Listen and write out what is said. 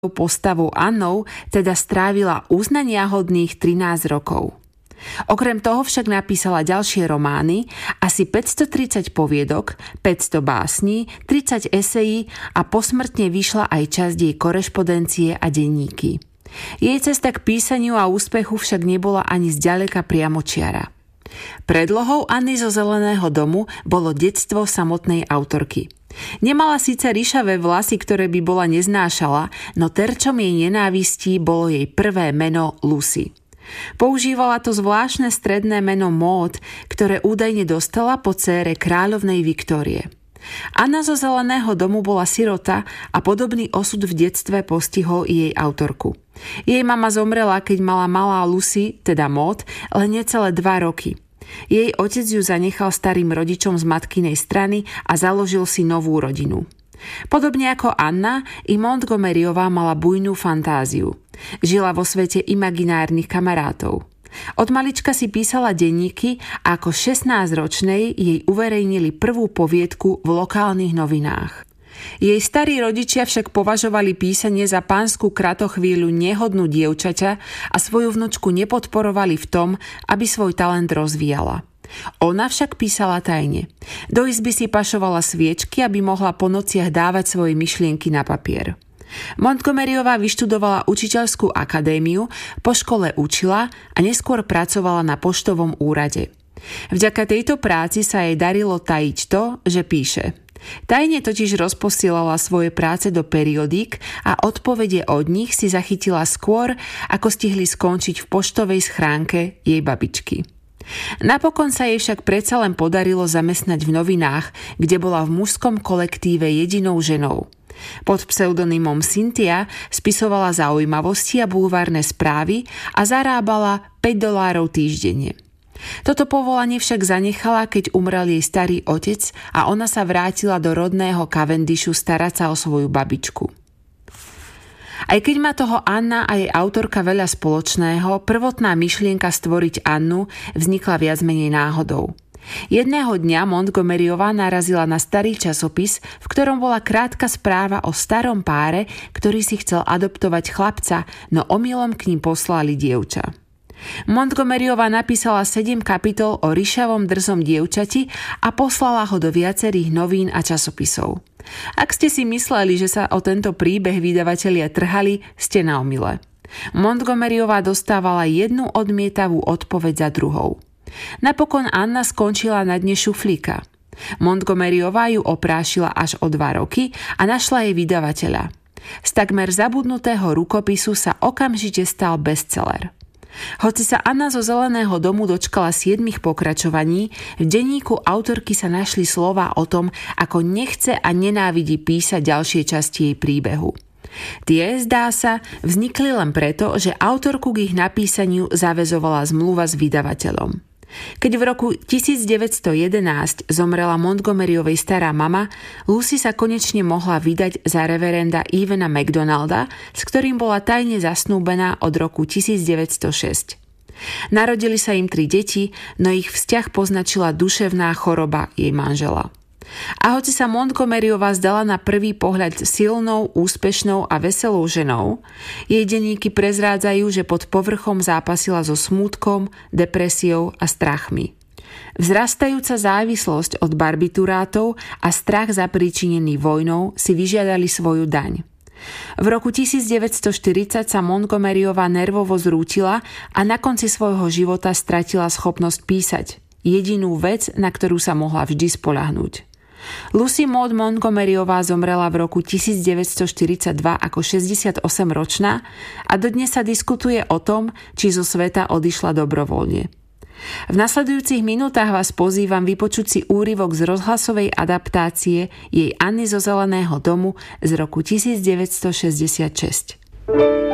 postavou Annou teda strávila uznaniahodných 13 rokov. Okrem toho však napísala ďalšie romány, asi 530 poviedok, 500 básní, 30 esejí a posmrtne vyšla aj časť jej korešpondencie a denníky. Jej cesta k písaniu a úspechu však nebola ani zďaleka priamočiara. Predlohou Anny zo Zeleného domu bolo detstvo samotnej autorky. Nemala síce ríšavé vlasy, ktoré by bola neznášala, no terčom jej nenávistí bolo jej prvé meno Lucy. Používala to zvláštne stredné meno Maud, ktoré údajne dostala po dcére kráľovnej Viktórie. Anna zo Zeleného domu bola sirota a podobný osud v detstve postihol i jej autorku. Jej mama zomrela, keď mala malá Lucy, teda Maud, len necelé 2 roky. Jej otec ju zanechal starým rodičom z matkinej strany a založil si novú rodinu. Podobne ako Anna, i Montgomeryová mala bujnú fantáziu. Žila vo svete imaginárnych kamarátov. Od malička si písala denníky a ako 16-ročnej jej uverejnili prvú poviedku v lokálnych novinách. Jej starí rodičia však považovali písanie za pánsku kratochvíľu nehodnú dievčaťa a svoju vnučku nepodporovali v tom, aby svoj talent rozvíjala. Ona však písala tajne. Do izby si pašovala sviečky, aby mohla po nociach dávať svoje myšlienky na papier. Montgomeryová vyštudovala učiteľskú akadémiu, po škole učila a neskôr pracovala na poštovom úrade. Vďaka tejto práci sa jej darilo tajiť to, že píše. Tajne totiž rozposielala svoje práce do periodík a odpovede od nich si zachytila skôr, ako stihli skončiť v poštovej schránke jej babičky. Napokon sa jej však predsa len podarilo zamestnať v novinách, kde bola v mužskom kolektíve jedinou ženou. Pod pseudonymom Cynthia spisovala zaujímavosti a bulvárne správy a zarábala $5 týždenne. Toto povolanie však zanechala, keď umrel jej starý otec a ona sa vrátila do rodného Cavendishu starať sa o svoju babičku. Aj keď má toho Anna a jej autorka veľa spoločného, prvotná myšlienka stvoriť Annu vznikla viac menej náhodou. Jedného dňa Montgomeryová narazila na starý časopis, v ktorom bola krátka správa o starom páre, ktorý si chcel adoptovať chlapca, no omylom k ním poslali dievča. Montgomeryová napísala 7 kapitol o ryšavom drzom dievčati a poslala ho do viacerých novín a časopisov. Ak ste si mysleli, že sa o tento príbeh vydavatelia trhali, ste na omyle. Montgomeryová dostávala jednu odmietavú odpoveď za druhou. Napokon Anna skončila na dne šuflíka. Montgomeryová ju oprášila až o 2 roky a našla jej vydavateľa. Z takmer zabudnutého rukopisu sa okamžite stal bestseller. Hoci sa Anna zo Zeleného domu dočkala 7 pokračovaní, v denníku autorky sa našli slová o tom, ako nechce a nenávidí písať ďalšie časti jej príbehu. Tie, zdá sa, vznikli len preto, že autorku k ich napísaniu zaväzovala zmluva s vydavateľom. Keď v roku 1911 zomrela Montgomeryovej stará mama, Lucy sa konečne mohla vydať za reverenda Evena MacDonalda, s ktorým bola tajne zasnúbená od roku 1906. Narodili sa im 3 deti, no ich vzťah poznačila duševná choroba jej manžela. A hoci sa Montgomeryová zdala na prvý pohľad silnou, úspešnou a veselou ženou, jej denníky prezrádzajú, že pod povrchom zápasila so smútkom, depresiou a strachmi. Vzrastajúca závislosť od barbiturátov a strach zapríčinený vojnou si vyžiadali svoju daň. V roku 1940 sa Montgomeryová nervovo zrútila a na konci svojho života stratila schopnosť písať, jedinú vec, na ktorú sa mohla vždy spoľahnúť. Lucy Maud Montgomeryová zomrela v roku 1942 ako 68-ročná a dodnes sa diskutuje o tom, či zo sveta odišla dobrovoľne. V nasledujúcich minútach vás pozývam vypočuť si úryvok z rozhlasovej adaptácie jej Anny zo Zeleného domu z roku 1966.